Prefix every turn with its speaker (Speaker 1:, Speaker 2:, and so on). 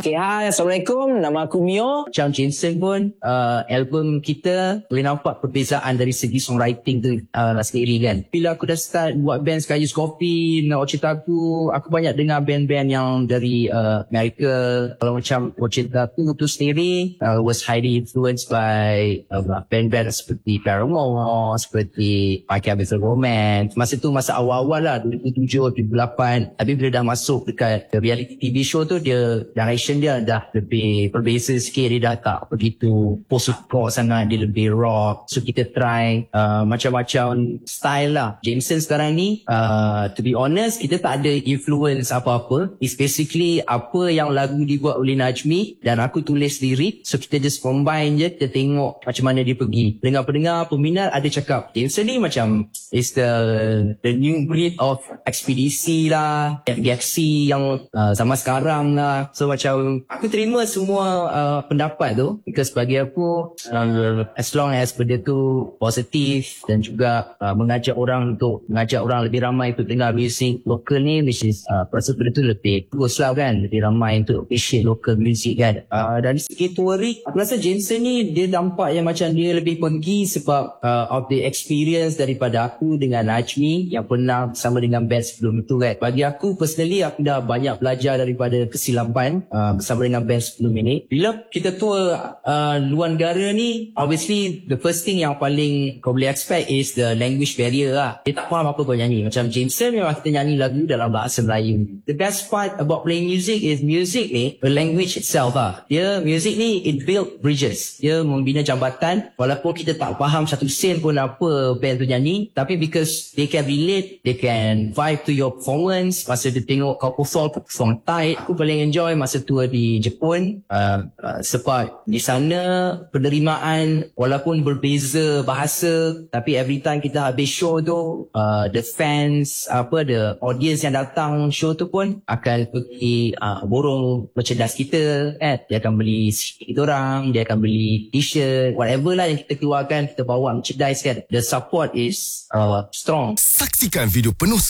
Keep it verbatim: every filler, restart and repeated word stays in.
Speaker 1: Okay, hai. Assalamualaikum. Nama aku Mio. Macam Jameson pun, uh, album kita boleh nampak perbezaan dari segi songwriting tu uh, sendiri kan. Bila aku dah start buat band Sky Use Coffee, Nak Cinta Aku, aku banyak dengar band-band yang dari uh, Amerika. Kalau macam Nak Cinta Aku tu sendiri, uh, was highly influenced by uh, band-band seperti Paramore, seperti My Chemical Romance. Masa tu masa awal-awal lah, dua ribu tujuh, dua ribu lapan. Tapi bila dah masuk dekat reality T V show tu, dia direction dia dah lebih berbeza sikit. Dia dah tak begitu post-rock sangat, dia lebih rock. So kita try uh, macam-macam style lah. Jameson sekarang ni, uh, to be honest, kita tak ada influence apa-apa. It's basically apa yang lagu dibuat oleh Najmi dan aku tulis lirik. So kita just combine je, kita tengok macam mana dia pergi. Dengar-pendengar, peminat ada cakap Jameson ni macam is the the new breed of ekspedisi lah, Galaxy yang uh, sama sekarang lah. So macam aku terima semua uh, pendapat tu, because bagi aku uh, as long as benda tu positif dan juga uh, mengajak orang untuk mengajak orang lebih ramai untuk dengar music lokal ni, which is uh, aku rasa benda tu lebih bagus lah kan, lebih ramai untuk appreciate local music kan. Uh, dari segi touring, aku rasa Jameson ni dia nampak yang macam dia lebih pergi sebab uh, of the experience daripada aku dengan Najmi yang pernah bersama dengan band sebelum itu kan. Bagi aku personally, aku dah banyak belajar daripada kesilapan uh, bersama dengan band sebelum ini. Bila kita tour uh, luar negara ni, obviously the first thing yang paling kau boleh expect is the language barrier lah. Dia tak faham apa kau nyanyi. Macam Jameson memang kita nyanyi lagu dalam bahasa Melayu. The best part about playing music is music ni, the language itself lah. Dia music ni, it build bridges. Dia membina jambatan. Walaupun kita tak faham satu sen pun apa band tu nyanyi, tapi because they can relate, they can vibe to your performance. Masa dia tengok kau perform, perform tight. Aku paling enjoy masa tour di Jepun, uh, uh, sebab di sana penerimaan walaupun berbeza bahasa, tapi every time kita habis show tu, uh, the fans, apa, the audience yang datang show tu pun akan pergi uh, borong merchandise kita kan. Dia akan beli kita orang, dia akan beli t-shirt, whatever lah yang kita keluarkan, kita bawa merchandise kan. The support is uh, strong.
Speaker 2: Saksikan video penuh